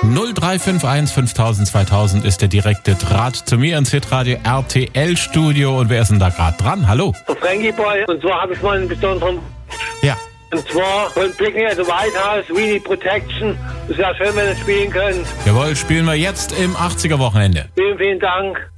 0351 5000 2000 ist der direkte Draht zu mir ins Hitradio RTL Studio. Und wer ist denn da gerade dran? Hallo. Der Frankie Boy. Und zwar habe ich mal einen besonderen... Ja. Und zwar von Picnic at the White House, We Need Protection. Es wäre schön, wenn ihr spielen könnt. Jawohl, spielen wir jetzt im 80er-Wochenende. Vielen, vielen Dank.